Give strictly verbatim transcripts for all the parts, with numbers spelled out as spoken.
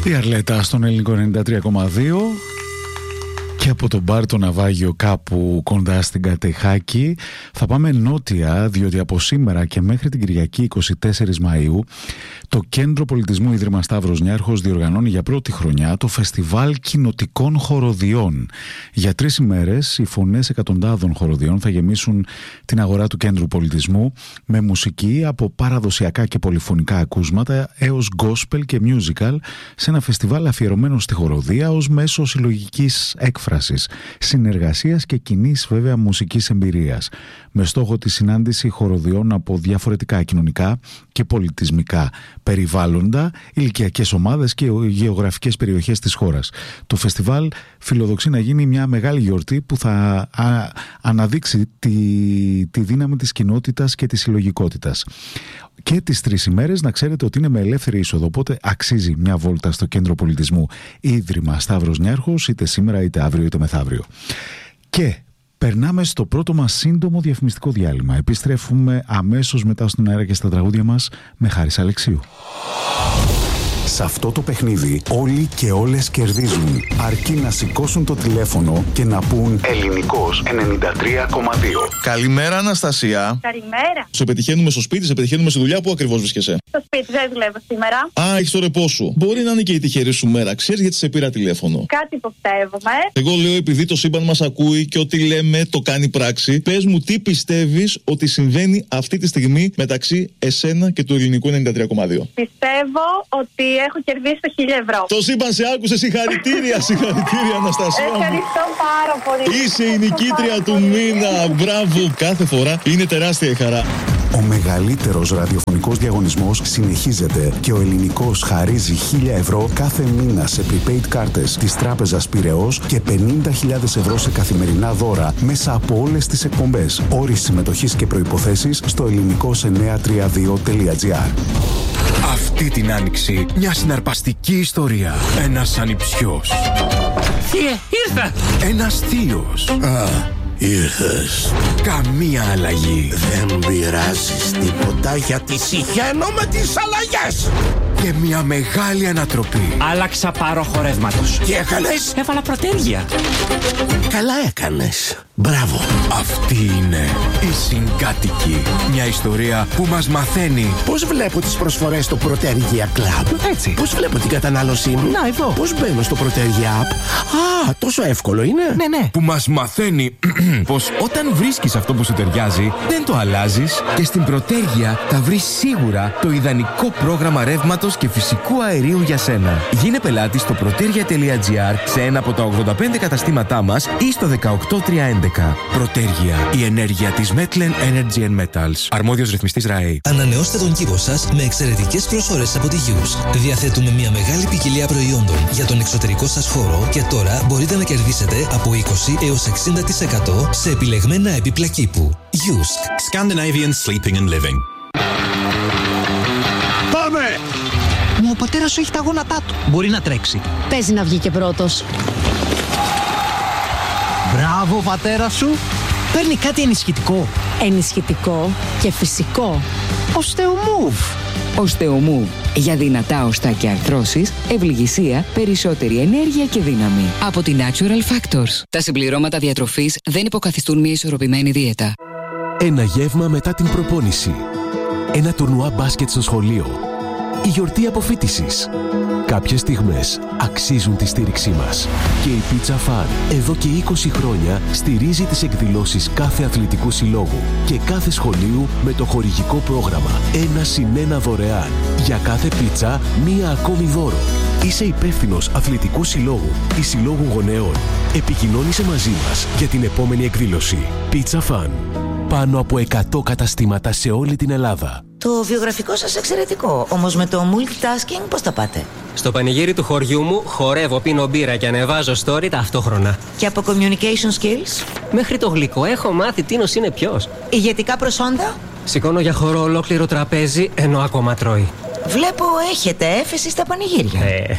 Η Αρλέτα στον Ελληνικό ενενήντα τρία κόμμα δύο και από τον μπαρ το Ναυάγιο κάπου κοντά στην Κατεχάκη θα πάμε νότια, διότι από σήμερα και μέχρι την Κυριακή εικοστή τέταρτη Μαΐου το Κέντρο Πολιτισμού Ίδρυμα Σταύρος Νιάρχος διοργανώνει για πρώτη χρονιά το Φεστιβάλ Κοινοτικών Χοροδιών. Για τρεις ημέρες οι φωνές εκατοντάδων χοροδιών θα γεμίσουν την αγορά του Κέντρου Πολιτισμού με μουσική από παραδοσιακά και πολυφωνικά ακούσματα έως gospel και musical σε ένα φεστιβάλ αφιερωμένο στη χοροδία ως μέσο συλλογικής έκφρασης, συνεργασίας και κοινής βέβαια μουσικής εμπειρίας, με στόχο τη συνάντηση χοροδιών από διαφορετικά κοινωνικά και πολιτισμικά περιβάλλοντα, ηλικιακές ομάδες και γεωγραφικές περιοχές της χώρας. Το φεστιβάλ φιλοδοξεί να γίνει μια μεγάλη γιορτή που θα α, αναδείξει τη, τη δύναμη της κοινότητας και της συλλογικότητας. Και τις τρεις ημέρες να ξέρετε ότι είναι με ελεύθερη είσοδο, οπότε αξίζει μια βόλτα στο Κέντρο Πολιτισμού Ίδρυμα Σταύρος Νιάρχος, είτε σήμερα είτε αύριο είτε μεθαύριο. Και περνάμε στο πρώτο μας σύντομο διαφημιστικό διάλειμμα. Επιστρέφουμε αμέσως μετά στον αέρα και στα τραγούδια μας με Χάρης Αλεξίου. Σε αυτό το παιχνίδι όλοι και όλες κερδίζουν, αρκεί να σηκώσουν το τηλέφωνο και να πούν Ελληνικός ενενήντα τρία κόμμα δύο. Καλημέρα, Αναστασία. Καλημέρα. Σε πετυχαίνουμε στο σπίτι, σε πετυχαίνουμε στη δουλειά. Πού ακριβώς βρίσκεσαι? Στο σπίτι, δεν δουλεύω σήμερα. Α, έχεις το ρεπό σου. Μπορεί να είναι και η τυχερή σου μέρα. Ξέρεις γιατί σε πήρα τηλέφωνο? Κάτι υποψεύομαι. Εγώ λέω, επειδή το σύμπαν μας ακούει και ό,τι λέμε το κάνει πράξη, πες μου τι πιστεύεις ότι συμβαίνει αυτή τη στιγμή μεταξύ εσένα και του Ελληνικού ενενήντα τρία κόμμα δύο. Πιστεύω ότι έχω κερδίσει το χίλια ευρώ. Το σύμπαν σε άκουσε, συγχαρητήρια, συγχαρητήρια, Αναστασία. Ευχαριστώ πάρα πολύ. Είσαι η νικήτρια του μήνα. Μπράβο, κάθε φορά είναι τεράστια η χαρά. Ο μεγαλύτερος ραδιοφωνικός διαγωνισμός συνεχίζεται και ο Ελληνικός χαρίζει χίλια ευρώ κάθε μήνα σε prepaid κάρτες της Τράπεζας Πειραιώς και πενήντα χιλιάδες ευρώ σε καθημερινά δώρα μέσα από όλες τις εκπομπές. Όροι συμμετοχής και προϋποθέσεις στο ελληνικός εννιακόσια τριάντα δύο τελεία τζι άρ. Αυτή την άνοιξη μια συναρπαστική ιστορία. Ένας ανιψιός. Θείε, ήρθα! Ένας θείος. Α, ήρθες. Καμία αλλαγή. Δεν πειράζεις τίποτα γιατί συχαίνω με τις αλλαγές. Και μια μεγάλη ανατροπή. Άλλαξα πάροχο ρεύματος. Τι έκανες? Έβαλα προτέρια. Καλά έκανες. Μπράβο. Αυτή είναι η Συγκάτοικη. Μια ιστορία που μας μαθαίνει πώς βλέπω τις προσφορές στο Protergia Club. Έτσι. Πώς βλέπω την κατανάλωσή μου. Να, εδώ. Πώς μπαίνω στο Protergia App. Α, τόσο εύκολο είναι. Ναι, ναι. Που μας μαθαίνει πως όταν βρίσκεις αυτό που σου ταιριάζει, δεν το αλλάζεις και στην Protergia θα βρεις σίγουρα το ιδανικό πρόγραμμα ρεύματος και φυσικού αερίου για σένα. Γίνε πελάτη στο protergia τελεία τζι άρ σε ένα από τα ογδόντα πέντε καταστήματά μας ή στο δεκαοκτώ τριακόσια έντεκα. Protergia, η ενέργεια της Metlen Energy and Metals. Αρμόδιος ρυθμιστής ΡΑΕ. Ανανεώστε τον κήπο σας με εξαιρετικές προσφορές από τη Yusk. Διαθέτουμε μια μεγάλη ποικιλία προϊόντων για τον εξωτερικό σας χώρο και τώρα μπορείτε να κερδίσετε από είκοσι έως εξήντα τοις εκατό σε επιλεγμένα έπιπλα κήπου. Yusk. Scandinavian Sleeping and Living. Πάμε! Μα ο πατέρας σου έχει τα γόνατά του. Μπορεί να τρέξει. Παίζει να βγει και πρώτος. Μπράβο, πατέρα σου. Παίρνει κάτι ενισχυτικό. Ενισχυτικό και φυσικό. Οστεομούβ. Οστεομούβ. Για δυνατά οστά και αρθρώσεις, ευληγησία, περισσότερη ενέργεια και δύναμη. Από τη Natural Factors. Τα συμπληρώματα διατροφής δεν υποκαθιστούν μια ισορροπημένη δίαιτα. Ένα γεύμα μετά την προπόνηση. Ένα τουρνουά μπάσκετ στο σχολείο. Η γιορτή αποφοίτησης. Κάποιες στιγμές αξίζουν τη στήριξή μας. Και η Pizza Fun εδώ και είκοσι χρόνια στηρίζει τις εκδηλώσεις κάθε αθλητικού συλλόγου και κάθε σχολείου με το χορηγικό πρόγραμμα ένα συν ένα δωρεάν. Για κάθε πίτσα μία ακόμη δώρο. Είσαι υπεύθυνος αθλητικού συλλόγου ή συλλόγου γονέων. Επικοινώνησε μαζί μας για την επόμενη εκδήλωση. Pizza Fun. Πάνω από εκατό καταστήματα σε όλη την Ελλάδα. Το βιογραφικό σας εξαιρετικό, όμως με το multitasking πώς τα πάτε? Στο πανηγύρι του χωριού μου χορεύω, πίνω μπύρα και ανεβάζω story ταυτόχρονα. Και από communication skills? Μέχρι το γλυκό έχω μάθει τίνος είναι ποιος. Ηγετικά προσόντα? Σηκώνω για χορό ολόκληρο τραπέζι ενώ ακόμα τρώει. Βλέπω έχετε έφεση στα πανηγύρια. Ε.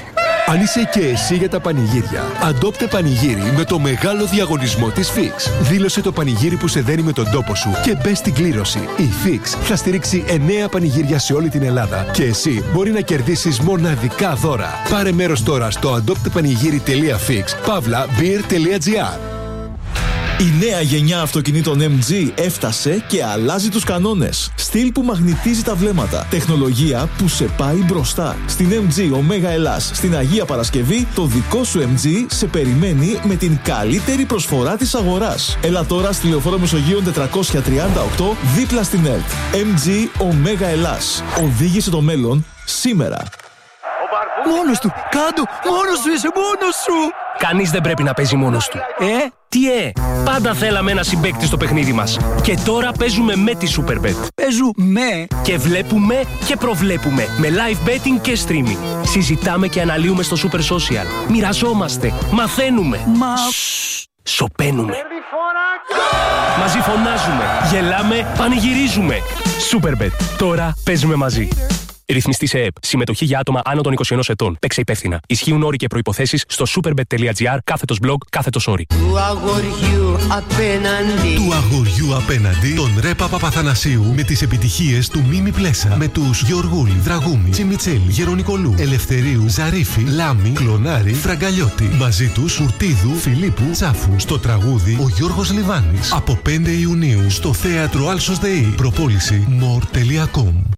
Αν είσαι και εσύ για τα πανηγύρια, αντόπτε πανηγύρι με το μεγάλο διαγωνισμό της Fix. Δήλωσε το πανηγύρι που σε δένει με τον τόπο σου και μπες στην κλήρωση. Η Fix θα στηρίξει εννέα πανηγύρια σε όλη την Ελλάδα και εσύ μπορεί να κερδίσεις μοναδικά δώρα. Πάρε μέρος τώρα στο αντόπτεπανηγύρι τελεία fix παύλα beer τελεία gr. Η νέα γενιά αυτοκινήτων εμ τζι έφτασε και αλλάζει τους κανόνες. Στυλ που μαγνητίζει τα βλέμματα. Τεχνολογία που σε πάει μπροστά. Στην εμ τζι Omega Ελλάς, στην Αγία Παρασκευή, το δικό σου εμ τζι σε περιμένει με την καλύτερη προσφορά της αγοράς. Έλα τώρα στη Λεωφόρο Μεσογείων τετρακόσια τριάντα οκτώ, δίπλα στην ΕΛΤ. εμ τζι Omega Ελλάς. Οδήγησε το μέλλον σήμερα. Μόνος του! Κάντο! Μόνος σου είσαι! Μόνος σου! Κανείς δεν πρέπει να παίζει μόνος του. Ε? Τι ε! Πάντα θέλαμε ένα συμπαίκτη στο παιχνίδι μας. Και τώρα παίζουμε με τη Superbet. Παίζουμε! Και βλέπουμε και προβλέπουμε. Με live betting και streaming. Συζητάμε και αναλύουμε στο Super Social. Μοιραζόμαστε. Μαθαίνουμε. Μα... Σοπαίνουμε. Μαζί φωνάζουμε. Γελάμε. Πανηγυρίζουμε. Superbet. Τώρα παίζουμε μαζί. Ρυθμιστή σε ΕΕΠ. Συμμετοχή για άτομα άνω των είκοσι ενός ετών. Παίξε υπεύθυνα. Ισχύουν όροι και προϋποθέσεις στο superbet τελεία gr κάθετος blog κάθετος όροι. Του αγοριού απέναντι. Του αγοριού απέναντι. Τον Ρέπα Παπαθανασίου με τις επιτυχίες του Μίμη Πλέσα. Με τους Γεωργούλη, Δραγούμη, Τσιμιτσέλη, Γερονικολού, Ελευθερίου, Ζαρίφη, Λάμη, Κλονάρη, Φραγκαλιώτη. Μαζί τους Φουρτίδου, Φιλίππου, Τσάφου. Στο τραγούδι ο Γιώργος Λιβάνης. Από πέντε Ιουνίου στο θέατρο Άλσος ΔΕΗ. Προπόληση more τελεία com.